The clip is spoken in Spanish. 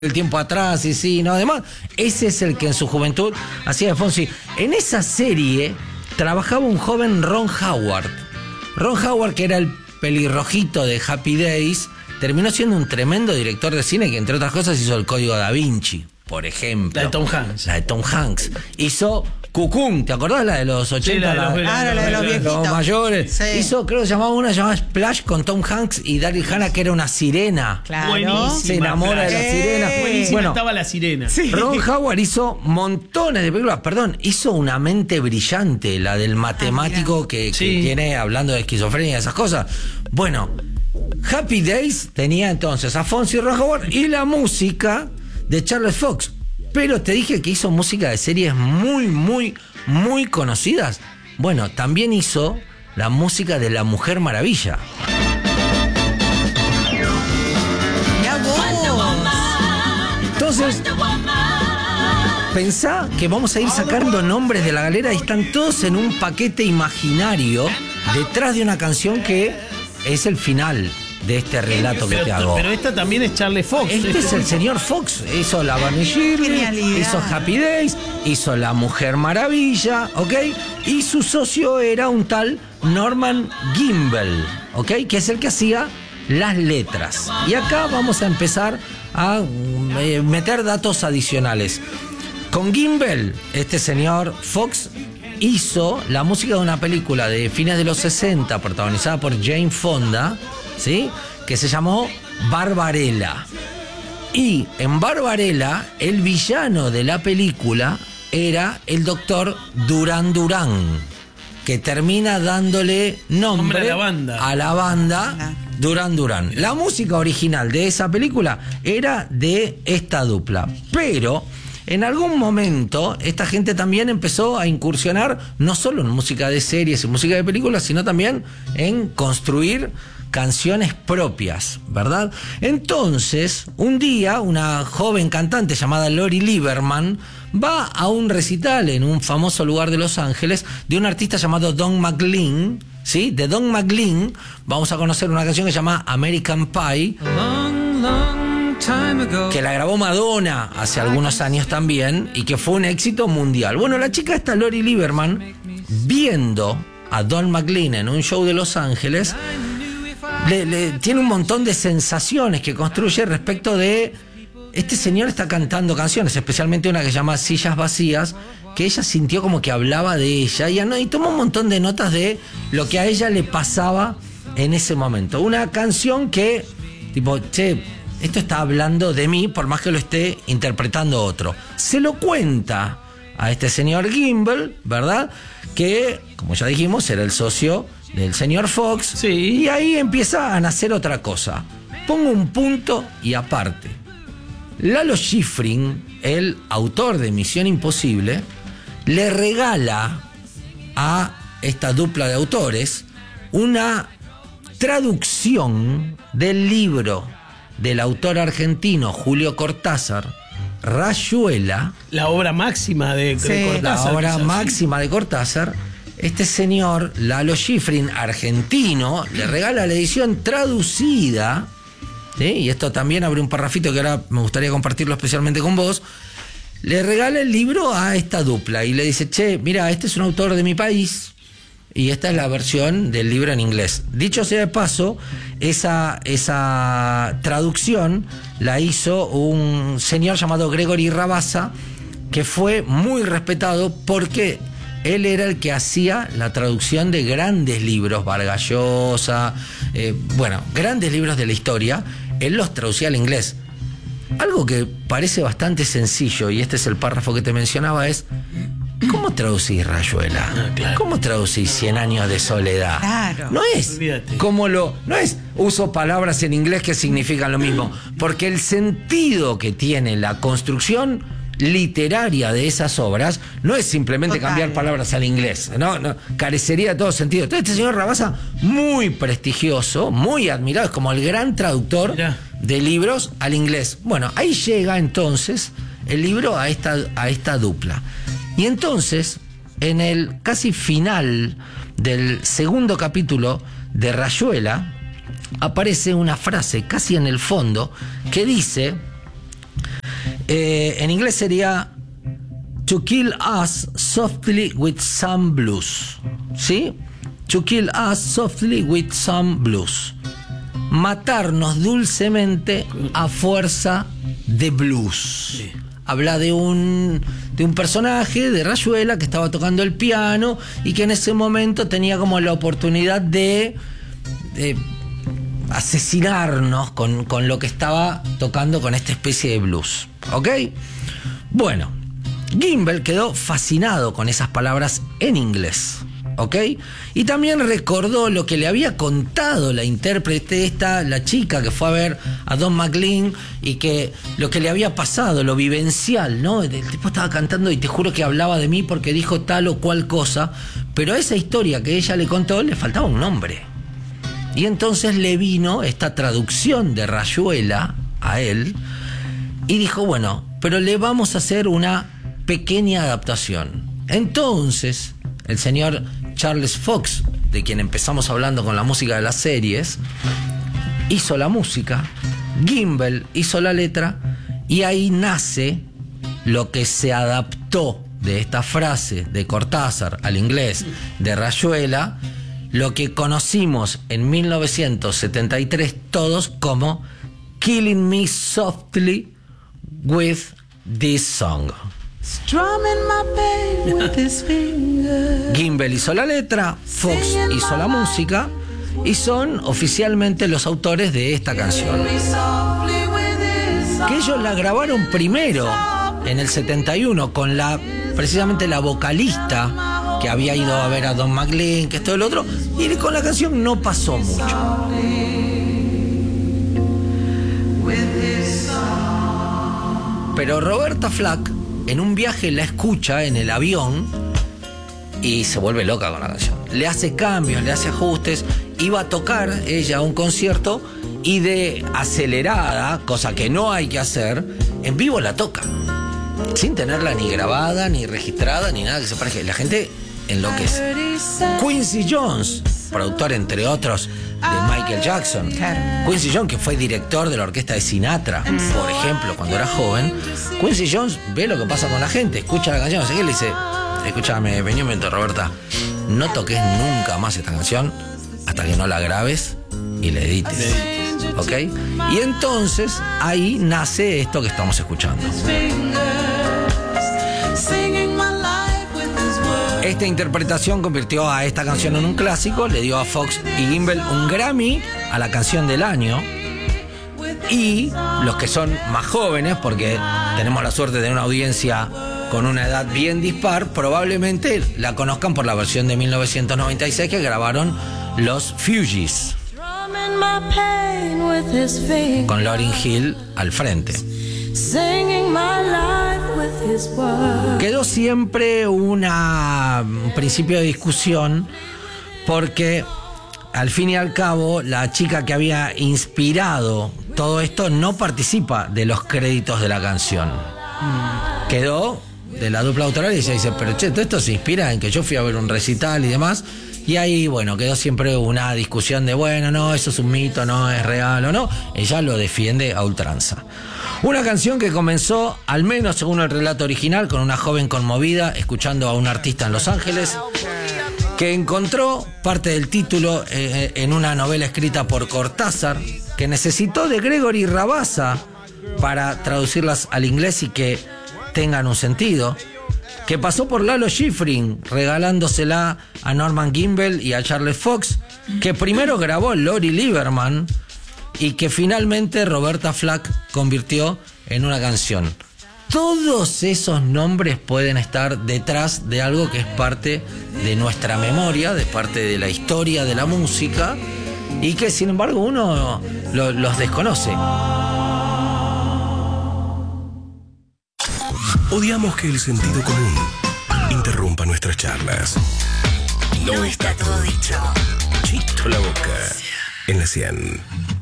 el tiempo atrás y sí, no, además, ese es el que en su juventud hacía de Fonsi. En esa serie trabajaba un joven Ron Howard. Ron Howard, que era el pelirrojito de Happy Days, terminó siendo un tremendo director de cine que, entre otras cosas, hizo El Código Da Vinci, por ejemplo. La de Tom Hanks. La de Tom Hanks. Hizo Cucún, ¿te acordás? La de los 80, sí, la de los viejitos. los mayores. Sí. Hizo, creo que se llamaba una llamada Splash con Tom Hanks y Daryl Hannah, que era una sirena. Claro. Buenísima. Se enamora de la sirena. Buenísima, Bueno, estaba la sirena. Sí. Ron Howard hizo montones de películas, hizo Una mente brillante, la del matemático que Sí. tiene, hablando de esquizofrenia y esas cosas. Bueno, Happy Days tenía entonces a Fonsi y Ron Howard y la música de Charles Fox. Pero te dije que hizo música de series muy conocidas. Bueno, también hizo la música de La Mujer Maravilla. Mirá vos. Entonces, pensá que vamos a ir sacando nombres de la galera y están todos en un paquete imaginario detrás de una canción que es el final de este relato que te hago. Pero esta también es Charles Fox. Este es el señor Fox. Hizo La Barney Shirley, Genialidad. hizo Happy Days, hizo La Mujer Maravilla, ¿ok? Y su socio era un tal Norman Gimbel, ¿ok? Que es el que hacía las letras. Y acá vamos a empezar a meter datos adicionales. Con Gimbel, este señor Fox hizo la música de una película de fines de los 60 protagonizada por Jane Fonda, ¿sí? Que se llamó Barbarella. Y en Barbarella, el villano de la película era el doctor Duran Duran, que termina dándole nombre a la banda Duran Duran. La música original de esa película era de esta dupla, pero en algún momento esta gente también empezó a incursionar no solo en música de series y música de películas, sino también en construir canciones propias, ¿verdad? Entonces, un día, una joven cantante llamada Lori Lieberman va a un recital en un famoso lugar de Los Ángeles de un artista llamado Don McLean, ¿sí? De Don McLean vamos a conocer una canción que se llama American Pie, que la grabó Madonna hace algunos años también y que fue un éxito mundial. Bueno, la chica esta, Lori Lieberman, viendo a Don McLean en un show de Los Ángeles, tiene un montón de sensaciones que construye respecto de este señor está cantando canciones, especialmente una que se llama Sillas Vacías, que ella sintió como que hablaba de ella y tomó un montón de notas de lo que a ella le pasaba en ese momento. Una canción que, tipo, che, esto está hablando de mí, por más que lo esté interpretando otro. Se lo cuenta a este señor Gimbel, ¿verdad? Que, como ya dijimos, era el socio del señor Fox. Sí. Y ahí empieza a nacer otra cosa. Pongo un punto y aparte. Lalo Schifrin, el autor de Misión Imposible, le regala a esta dupla de autores una traducción del libro del autor argentino Julio Cortázar, Rayuela. La obra máxima de Cortázar. La obra máxima de Cortázar. Este señor, Lalo Schifrin, argentino, le regala la edición traducida, ¿sí? Y esto también abre un parrafito que ahora me gustaría compartirlo especialmente con vos. Le regala el libro a esta dupla y le dice, che, mira, este es un autor de mi país y esta es la versión del libro en inglés. Dicho sea de paso, esa traducción la hizo un señor llamado Gregory Rabassa, que fue muy respetado porque él era el que hacía la traducción de grandes libros, Vargas Llosa, grandes libros de la historia. Él los traducía al inglés. Algo que parece bastante sencillo, y este es el párrafo que te mencionaba, es ¿cómo traducís Rayuela? Claro. ¿Cómo traducís 100 años de soledad? Claro. No es Olvídate. no es uso palabras en inglés que significan lo mismo, porque el sentido que tiene la construcción literaria de esas obras no es simplemente cambiar palabras al inglés, no, carecería de todo sentido. Entonces este señor Rabassa, muy prestigioso, muy admirado, es como el gran traductor de libros al inglés. Bueno, ahí llega entonces el libro a esta dupla. Y entonces, en el casi final del segundo capítulo de Rayuela, aparece una frase casi en el fondo que dice: En inglés sería To Kill Us Softly with Some Blues. ¿Sí? To Kill Us Softly with Some Blues. Matarnos dulcemente a fuerza de blues. Sí. Habla de un personaje de Rayuela que estaba tocando el piano y que en ese momento tenía como la oportunidad de asesinarnos con lo que estaba tocando con esta especie de blues. ¿Ok? Bueno, Gimbel quedó fascinado con esas palabras en inglés. ¿Ok? Y también recordó lo que le había contado la intérprete esta, la chica que fue a ver a Don McLean, y que lo que le había pasado, lo vivencial, ¿no? El tipo estaba cantando y te juro que hablaba de mí porque dijo tal o cual cosa, pero a esa historia que ella le contó le faltaba un nombre. Y entonces le vino esta traducción de Rayuela a él y dijo, bueno, pero le vamos a hacer una pequeña adaptación. Entonces, el señor Charles Fox, de quien empezamos hablando con la música de las series, hizo la música, Gimbel hizo la letra, y ahí nace lo que se adaptó de esta frase de Cortázar al inglés de Rayuela, lo que conocimos en 1973 todos como Killing Me Softly with This Song. Gimbel hizo la letra, Fox hizo la música y son oficialmente los autores de esta canción. Que ellos la grabaron primero en el 71 con precisamente la vocalista que había ido a ver a Don McLean, que esto y lo otro, y con la canción no pasó mucho. Pero Roberta Flack en un viaje la escucha en el avión y se vuelve loca con la canción. Le hace cambios, le hace ajustes. Iba a tocar ella a un concierto y de acelerada, cosa que no hay que hacer, en vivo la toca. Sin tenerla ni grabada, ni registrada, ni nada que se parezca. La gente enloquece. Quincy Jones, productor entre otros de Michael Jackson. Claro. Quincy Jones, que fue director de la orquesta de Sinatra, por ejemplo, cuando era joven. Quincy Jones ve lo que pasa con la gente, escucha la canción, así que le dice, escúchame, vení un momento, Roberta, no toques nunca más esta canción hasta que no la grabes y la edites. ¿Ok? Y entonces ahí nace esto que estamos escuchando. Esta interpretación convirtió a esta canción en un clásico, le dio a Fox y Gimbel un Grammy a la canción del año. Y los que son más jóvenes, porque tenemos la suerte de tener una audiencia con una edad bien dispar, probablemente la conozcan por la versión de 1996 que grabaron los Fugees, con Lauryn Hill al frente. Quedó siempre un principio de discusión, porque al fin y al cabo la chica que había inspirado todo esto no participa de los créditos de la canción. Quedó de la dupla autoral y ella dice, pero che, todo esto se inspira en que yo fui a ver un recital y demás. Y ahí, bueno, quedó siempre una discusión de, bueno, no, eso es un mito, no es real o no. Ella lo defiende a ultranza. Una canción que comenzó, al menos según el relato original, con una joven conmovida escuchando a un artista en Los Ángeles, que encontró parte del título en una novela escrita por Cortázar, que necesitó de Gregory Rabassa para traducirlas al inglés y que tengan un sentido, que pasó por Lalo Schifrin regalándosela a Norman Gimbel y a Charles Fox, que primero grabó Lori Lieberman y que finalmente Roberta Flack convirtió en una canción. Todos esos nombres pueden estar detrás de algo que es parte de nuestra memoria, de parte de la historia de la música, y que sin embargo uno los desconoce. Odiamos que el sentido común interrumpa nuestras charlas. No está todo dicho. Chito la boca en la 100.